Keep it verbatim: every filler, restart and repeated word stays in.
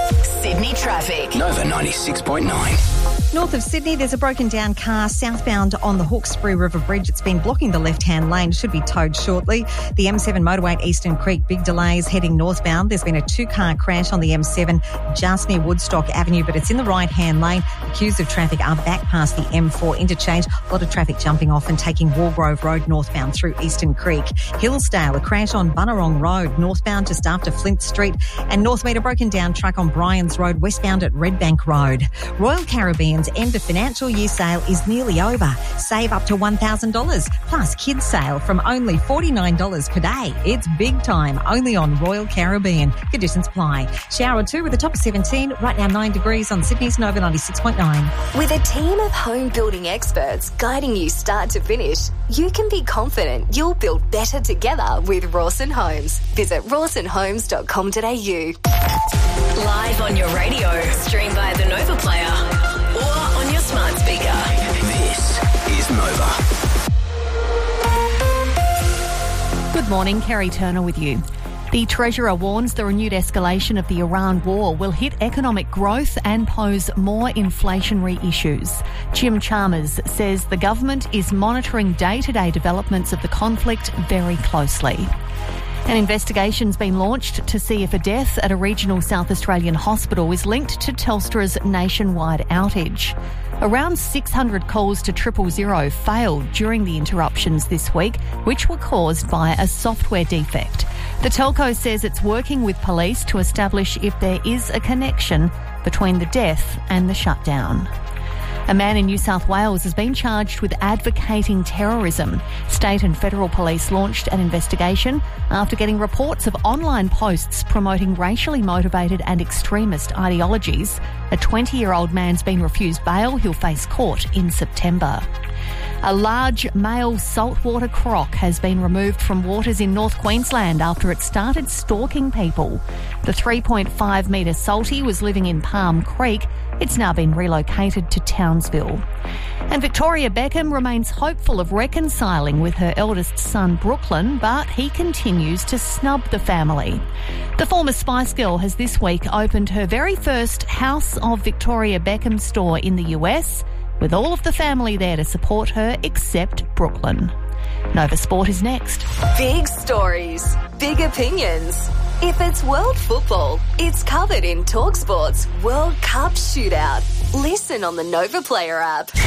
Sydney traffic. Nova ninety-six point nine. North of Sydney, there's a broken down car southbound on the Hawkesbury River Bridge. It's been blocking the left-hand lane. Should be towed shortly. The M seven motorway at Eastern Creek, big delays heading northbound. There's been a two-car crash on the M seven just near Woodstock Avenue, but it's in the right-hand lane. The queues of traffic are back past the M four interchange. A lot of traffic jumping off and taking Wargrove Road northbound through Eastern Creek. Hillsdale, a crash on Bunnerong Road northbound just after Flint Street. And Northmead, a broken down truck on Bryans Road westbound at Redbank Road. Royal Caribbean's end of financial year sale is nearly over. Save up to one thousand dollars plus kids sale from only forty-nine dollars per day. It's big time, only on Royal Caribbean. Conditions apply. Shower two with a top of seventeen, right now nine degrees on Sydney's Nova ninety-six point nine. With a team of home building experts guiding you start to finish, you can be confident you'll build better together with Rawson Homes. Visit rawson homes dot com dot a u. Live on your radio, stream via the Nova Player or on your smart speaker. This is Nova. Good morning, Kerry Turner with you. The Treasurer warns the renewed escalation of the Iran war will hit economic growth and pose more inflationary issues. Jim Chalmers says the government is monitoring day-to-day developments of the conflict very closely. An investigation's been launched to see if a death at a regional South Australian hospital is linked to Telstra's nationwide outage. Around six hundred calls to triple zero failed during the interruptions this week, which were caused by a software defect. The telco says it's working with police to establish if there is a connection between the death and the shutdown. A man in New South Wales has been charged with advocating terrorism. State and federal police launched an investigation after getting reports of online posts promoting racially motivated and extremist ideologies. A twenty-year-old man's been refused bail. He'll face court in September. A large male saltwater croc has been removed from waters in North Queensland after it started stalking people. The three point five metre salty was living in Palm Creek. It's now been relocated to Townsville. And Victoria Beckham remains hopeful of reconciling with her eldest son Brooklyn, but he continues to snub the family. The former Spice Girl has this week opened her very first House of Victoria Beckham store in the U S, with all of the family there to support her except Brooklyn. Nova Sport is next. Big stories, big opinions. If it's world football, it's covered in TalkSport's World Cup Shootout. Listen on the Nova Player app.